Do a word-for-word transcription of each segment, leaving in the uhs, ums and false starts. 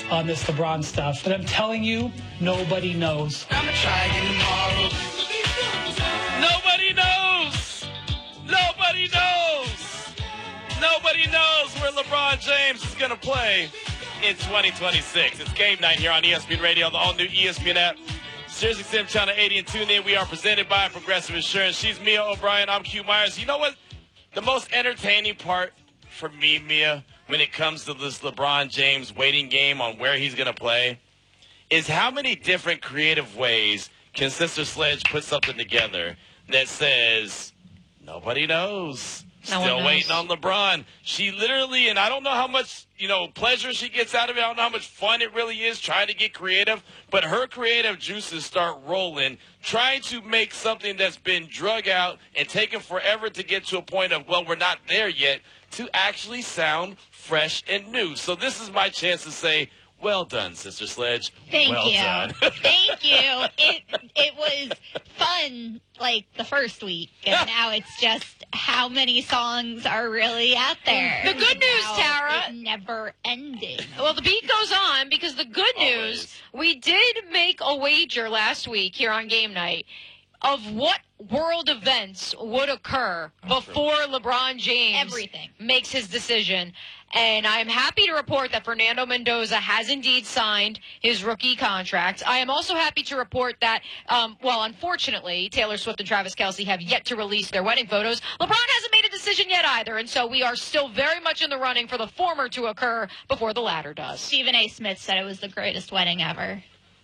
on this LeBron stuff. But I'm telling you, nobody knows. I'm gonna try again tomorrow. Nobody knows. Nobody knows. Nobody knows where LeBron James is going to play in twenty twenty-six. It's game night here on E S P N Radio, the all-new E S P N app. SiriusXM Channel eighty and tune in. We are presented by Progressive Insurance. She's Mia O'Brien. I'm Q Myers. You know what? The most entertaining part for me, Mia, when it comes to this LeBron James waiting game on where he's going to play, is how many different creative ways can Sister Sledge put something together that says, nobody knows. No Still knows. waiting on LeBron. She literally, and I don't know how much, you know, pleasure she gets out of it. I don't know how much fun it really is trying to get creative. But her creative juices start rolling, trying to make something that's been drug out and taken forever to get to a point of, well, we're not there yet, to actually sound fresh and new. So this is my chance to say, well done, Sister Sledge. Thank well you. done. Thank you. It it was fun like the first week, and now it's just how many songs are really out there. The good news, Now Tara. it's never ending. Well, the beat goes on because the good Always. news, we did make a wager last week here on Game Night of what world events would occur before LeBron James Everything. makes his decision. And I'm happy to report that Fernando Mendoza has indeed signed his rookie contract. I am also happy to report that, um, well, unfortunately, Taylor Swift and Travis Kelce have yet to release their wedding photos. LeBron hasn't made a decision yet either, and so we are still very much in the running for the former to occur before the latter does. Stephen A. Smith said it was the greatest wedding ever.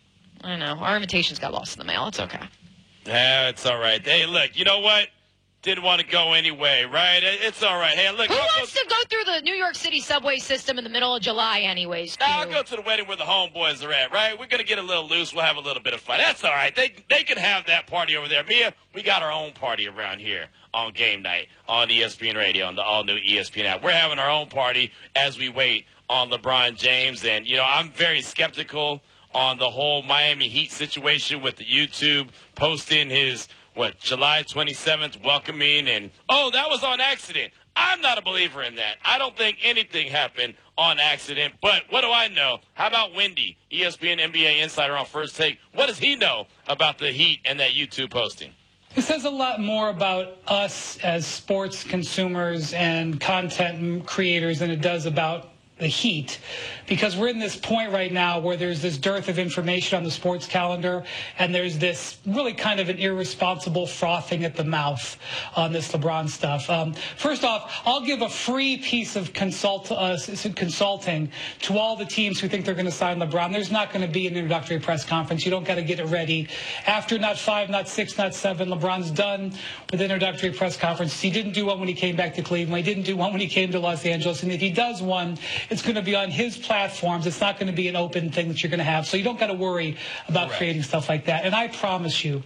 I know. Our invitations got lost in the mail. It's okay. Yeah, it's all right. Hey, look, you know what? Didn't want to go anyway, right? It's all right. Hey, look. Who I'll wants go, to go through the New York City subway system in the middle of July anyways? I'll Q? go to the wedding where the homeboys are at, right? We're going to get a little loose. We'll have a little bit of fun. That's all right. They they can have that party over there. Mia, we got our own party around here on game night on E S P N Radio, on the all-new E S P N app. We're having our own party as we wait on LeBron James. And, you know, I'm very skeptical on the whole Miami Heat situation with the YouTube posting his – what, July twenty-seventh welcoming, and, oh, that was on accident. I'm not a believer in that. I don't think anything happened on accident, but what do I know? How about Wendy, E S P N N B A insider on First Take? What does he know about the Heat and that YouTube posting? It says a lot more about us as sports consumers and content creators than it does about the Heat, because we're in this point right now where there's this dearth of information on the sports calendar, and there's this really kind of an irresponsible frothing at the mouth on this LeBron stuff. Um, first off, I'll give a free piece of consult, uh, consulting to all the teams who think they're going to sign LeBron. There's not going to be an introductory press conference. You don't got to get it ready. After not five, not six, not seven, LeBron's done with the introductory press conference. He didn't do one when he came back to Cleveland. He didn't do one when he came to Los Angeles. And if he does one, it's going to be on his platforms. It's not going to be an open thing that you're going to have. So you don't got to worry about Correct. creating stuff like that. And I promise you,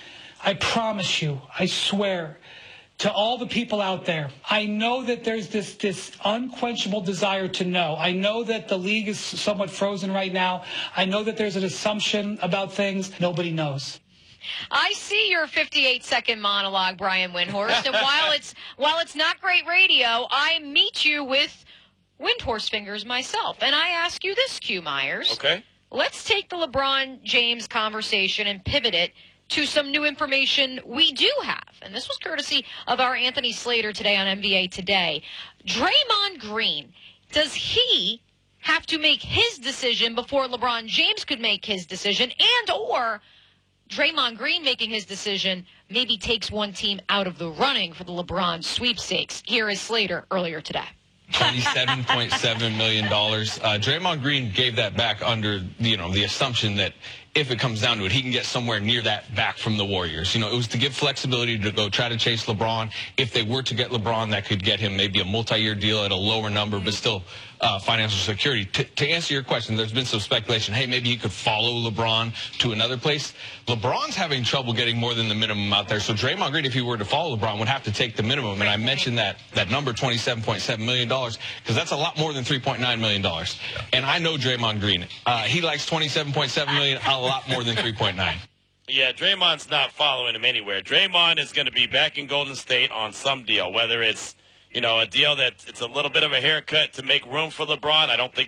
I promise you, I swear to all the people out there, I know that there's this, this unquenchable desire to know. I know that the league is somewhat frozen right now. I know that there's an assumption about things. Nobody knows. I see your fifty-eight second monologue, Brian Windhorst, and while it's while it's not great radio, I meet you with Windhorst fingers myself. And I ask you this, Q Myers. Okay. Let's take the LeBron James conversation and pivot it to some new information we do have. And this was courtesy of our Anthony Slater today on N B A Today. Draymond Green, does he have to make his decision before LeBron James could make his decision, and or Draymond Green making his decision maybe takes one team out of the running for the LeBron sweepstakes? Here is Slater earlier today. twenty-seven point seven million dollars. Uh, Draymond Green gave that back under, you know, the assumption that if it comes down to it, he can get somewhere near that back from the Warriors. You know, it was to give flexibility to go try to chase LeBron. If they were to get LeBron, that could get him maybe a multi-year deal at a lower number, but still uh, financial security. T- to answer your question, there's been some speculation, hey, maybe he could follow LeBron to another place. LeBron's having trouble getting more than the minimum out there. So Draymond Green, if he were to follow LeBron, would have to take the minimum. And I mentioned that that number, twenty-seven point seven million dollars, because that's a lot more than three point nine million dollars. And I know Draymond Green. Uh, he likes twenty-seven point seven million dollars a lot more than three point nine. Yeah, Draymond's not following him anywhere. Draymond is going to be back in Golden State on some deal, whether it's, you know, a deal that it's a little bit of a haircut to make room for LeBron. I don't think